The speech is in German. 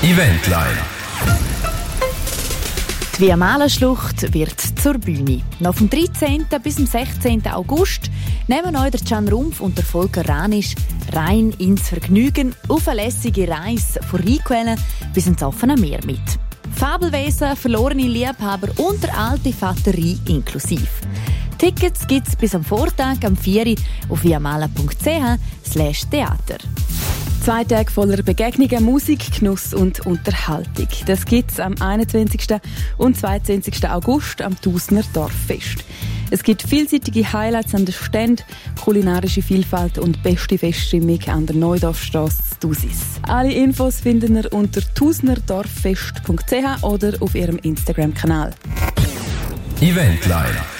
Eventline. Die Via-Mala-Schlucht wird zur Bühne. Noch vom 13. bis zum 16. August nehmen euch der Can Rumpf und der Volker Ranisch rein ins Vergnügen auf eine lässige Reise von Rheinquellen bis ins offene Meer mit. Fabelwesen, verlorene Liebhaber und der alte Vaterie inklusiv. Tickets gibt es bis am Vortag am 4. Uhr auf viamala.ch/theater. 2 Tage voller Begegnungen, Musik, Genuss und Unterhaltung. Das gibt es am 21. und 22. August am Thusner Dorffest. Es gibt vielseitige Highlights an den Ständen, kulinarische Vielfalt und beste Feststimmung an der Neudorfstrasse zu Thusis. Alle Infos finden ihr unter thusnerdorffest.ch oder auf ihrem Instagram-Kanal. Eventline.